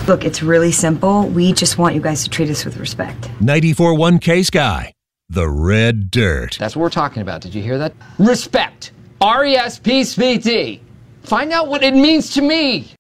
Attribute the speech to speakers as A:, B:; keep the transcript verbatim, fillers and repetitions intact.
A: Look, it's really simple. We just want you guys to treat us with respect.
B: ninety-four point one Case Guy, the Red Dirt.
C: That's what we're talking about. Did you hear that? Respect. R E S P S P E C T. Find out what it means to me.